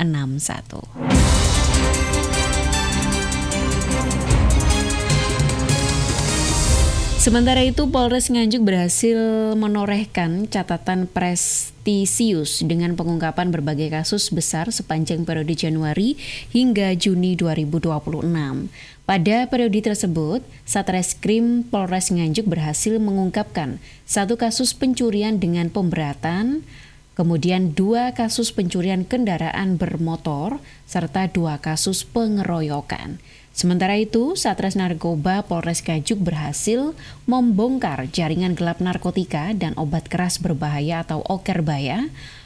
Sementara itu, Polres Nganjuk berhasil menorehkan catatan prestisius dengan pengungkapan berbagai kasus besar sepanjang periode Januari hingga Juni 2026. Pada periode tersebut, Satreskrim Polres Nganjuk berhasil mengungkapkan 1 kasus pencurian dengan pemberatan, kemudian 2 kasus pencurian kendaraan bermotor, serta 2 kasus pengeroyokan. Sementara itu, Satres Narkoba Polres Nganjuk berhasil membongkar jaringan gelap narkotika dan obat keras berbahaya atau okerbaya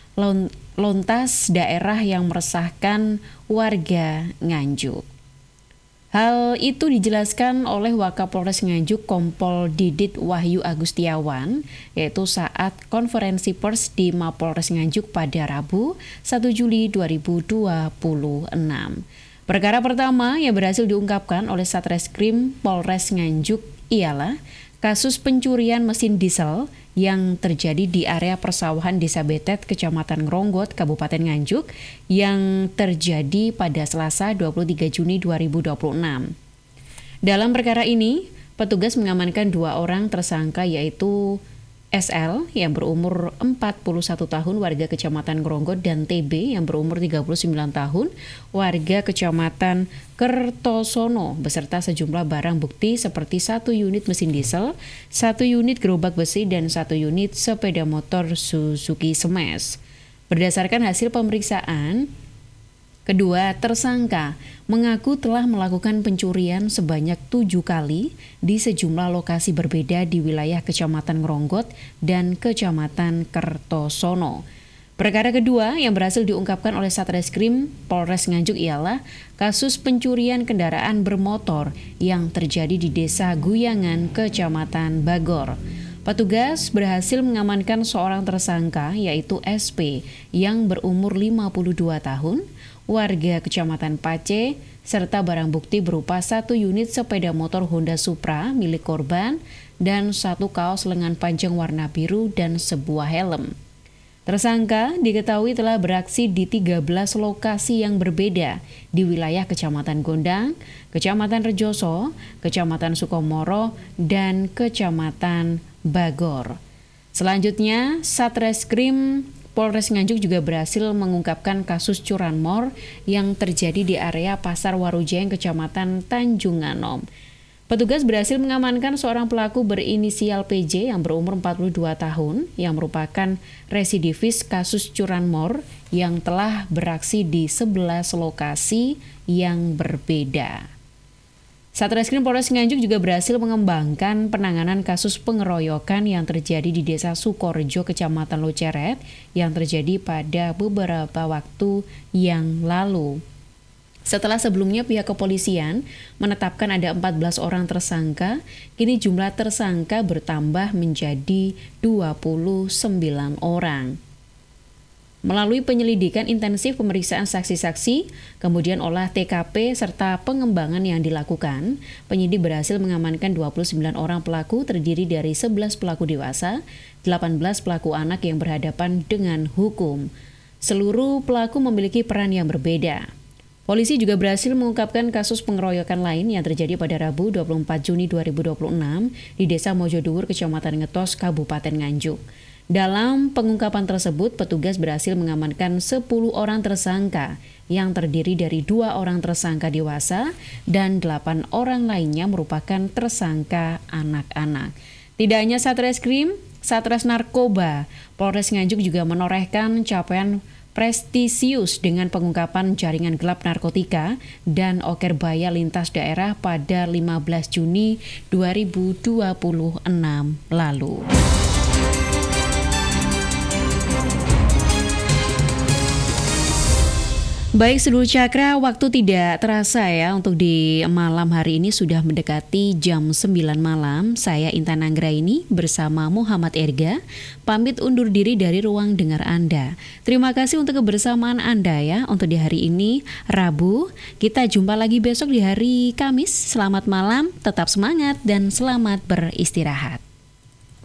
lontas daerah yang meresahkan warga Nganjuk. Hal itu dijelaskan oleh Wakapolres Nganjuk Kompol Didit Wahyu Agustiawan, yaitu saat konferensi pers di Mapolres Nganjuk pada Rabu 1 Juli 2026. Perkara pertama yang berhasil diungkapkan oleh Satreskrim Polres Nganjuk ialah kasus pencurian mesin diesel yang terjadi di area persawahan Desa Betet, Kecamatan Ngronggot, Kabupaten Nganjuk yang terjadi pada Selasa 23 Juni 2026. Dalam perkara ini, petugas mengamankan 2 orang tersangka yaitu SL yang berumur 41 tahun warga Kecamatan Ngronggot dan TB yang berumur 39 tahun warga Kecamatan Kertosono beserta sejumlah barang bukti seperti 1 unit mesin diesel, 1 unit gerobak besi dan 1 unit sepeda motor Suzuki Smash. Berdasarkan hasil pemeriksaan, kedua tersangka mengaku telah melakukan pencurian sebanyak 7 kali di sejumlah lokasi berbeda di wilayah Kecamatan Ngronggot dan Kecamatan Kertosono. Perkara kedua yang berhasil diungkapkan oleh Satreskrim Polres Nganjuk ialah kasus pencurian kendaraan bermotor yang terjadi di Desa Guyangan, Kecamatan Bagor. Petugas berhasil mengamankan seorang tersangka yaitu SP yang berumur 52 tahun, warga Kecamatan Pace, serta barang bukti berupa 1 unit sepeda motor Honda Supra milik korban dan 1 kaos lengan panjang warna biru dan sebuah helm. Tersangka diketahui telah beraksi di 13 lokasi yang berbeda di wilayah Kecamatan Gondang, Kecamatan Rejoso, Kecamatan Sukomoro, dan Kecamatan Bagor. Selanjutnya, Satreskrim Polres Nganjuk juga berhasil mengungkapkan kasus curanmor yang terjadi di area Pasar Warujeng, Kecamatan Tanjung Anom. Petugas berhasil mengamankan seorang pelaku berinisial PJ yang berumur 42 tahun yang merupakan residivis kasus curanmor yang telah beraksi di 11 lokasi yang berbeda. Satreskrim Polres Nganjuk juga berhasil mengembangkan penanganan kasus pengeroyokan yang terjadi di Desa Sukorejo, Kecamatan Loceret, yang terjadi pada beberapa waktu yang lalu. Setelah sebelumnya pihak kepolisian menetapkan ada 14 orang tersangka, kini jumlah tersangka bertambah menjadi 29 orang. Melalui penyelidikan intensif pemeriksaan saksi-saksi, kemudian olah TKP serta pengembangan yang dilakukan, penyidik berhasil mengamankan 29 orang pelaku terdiri dari 11 pelaku dewasa, 18 pelaku anak yang berhadapan dengan hukum. Seluruh pelaku memiliki peran yang berbeda. Polisi juga berhasil mengungkapkan kasus pengeroyokan lain yang terjadi pada Rabu 24 Juni 2026 di Desa Mojodhuwur, Kecamatan Ngetos, Kabupaten Nganjuk. Dalam pengungkapan tersebut, petugas berhasil mengamankan 10 orang tersangka yang terdiri dari 2 orang tersangka dewasa dan 8 orang lainnya merupakan tersangka anak-anak. Tidak hanya Satreskrim, Satres Narkoba Polres Nganjuk juga menorehkan capaian prestisius dengan pengungkapan jaringan gelap narkotika dan okerbaya lintas daerah pada 15 Juni 2026 lalu. Baik, Sedulur Cakra, waktu tidak terasa ya untuk di malam hari ini sudah mendekati jam 9 malam. Saya Intan Anggraini bersama Muhammad Erga pamit undur diri dari ruang dengar Anda. Terima kasih untuk kebersamaan Anda ya untuk di hari ini Rabu. Kita jumpa lagi besok di hari Kamis. Selamat malam, tetap semangat dan selamat beristirahat.